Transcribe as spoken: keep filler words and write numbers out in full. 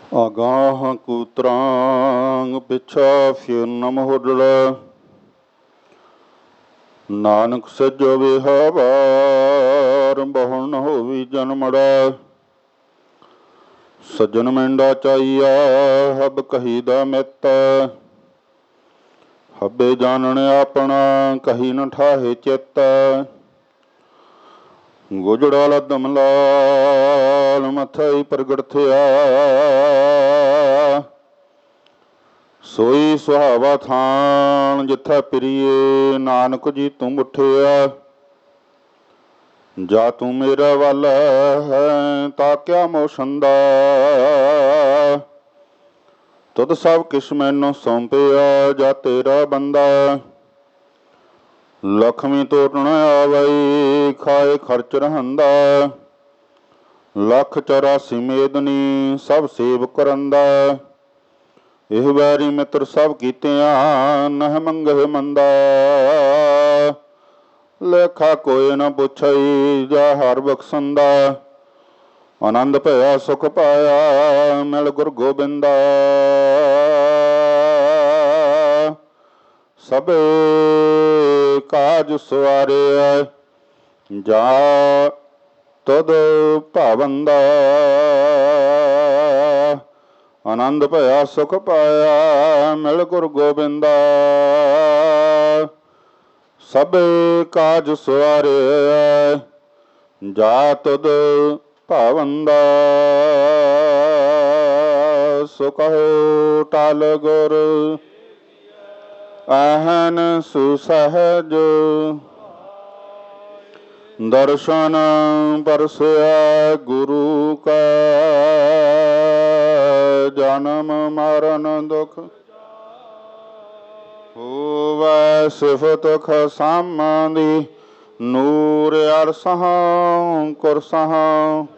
ਅਗਾਹ ਕੂਤਰਾਂਗ ਪਿਛਾ ਫਿਰ ਨ ਮਹੁੜੜਾ। ਨਾਨਕ ਸੱਜੋ ਵਿਹਾਰ ਬਹੁ ਨ ਹੋਵੀ ਜਨਮੜਾ। ਸੱਜਣ ਮੈਂਡਾ ਚਾਈਆ ਹਬ ਕਹੀ ਦਾ ਮਿੱਤ। ਹੱਬੇ ਜਾਣਨ ਆਪਣਾ ਕਹੀ ਨ ਠਾਹੇ ਚਿੱਤ। ਗੁਜੜਾ ਲੱਦਮ ਲਾਲ ਮਥਈ ਪ੍ਰਗਟ ਥਿਆ। ਸੋਈ ਸੁਹਾਵਾ ਥਾਨ ਜਿੱਥੈ ਪ੍ਰੀਏ ਨਾਨਕ ਜੀ ਤੂੰ ਮੁਠਿਆ। ਜਾ ਤੂੰ ਮੇਰਾ ਵੱਲ ਹੈ ਤਾ ਕਿਆ ਮੋਸ਼ੰਦਾ। ਤੁਧ ਸਭ ਕਿਛ ਮੈਨੂੰ ਸੌਂਪਿਆ ਜਾ ਤੇਰਾ ਬੰਦਾ। ਲਖਮੀ ਤੋਟਣ ਆਵਈ ਖਾਏ ਖਰਚ ਰਹੰਦਾ। ਲੱਖ ਚੌਰਾਸੀ ਮੇਦਨੀ ਸਭ ਸੇਵ ਕਰੰਦਾ। ਇਹ ਵੈਰੀ ਮਿੱਤਰ ਸਭ ਕੀਤਿਆਂ ਨਹਿ ਮੰਗਹਿ ਮੰਦਾ। ਲੇਖਾ ਕੋਈ ਨ ਪੁੱਛਈ ਜਾ ਹਰ ਬਖਸ਼ੰਦਾ। ਆਨੰਦ ਭਇਆ ਸੁਖ ਪਾਇਆ ਮਿਲ ਗੁਰ ਗੋਬਿੰਦਾ। ਸਭੇ ਕਾਜ ਸਵਾਰਿਆ ਜਾ ਤੁਧ ਭਾਵੰਦਾ। ਆਨੰਦ ਭਇਆ ਸੁਖ ਪਾਇਆ ਮਿਲ ਗੁਰ ਗੋਬਿੰਦਾ। ਸਭੇ ਕਾਜ ਸਵਾਰਿਆ ਜਾ ਤੁਧ ਭਾਵੰਦਾ। ਸੋ ਕਹੋ ਟਲ ਗੁਰ ਅਹਨ ਸੁਸਹਜ। ਦਰਸ਼ਨ ਪਰਸਿਆ ਗੁਰੂ ਕਾ ਜਨਮ ਮਰਨ ਦੁਖ। ਹੋਵੈ ਸਿਫਤ ਖਸਮ ਦੀ ਨੂਰ ਅਰਸਹਾਂ ਕੁਰਸਹਾਂ।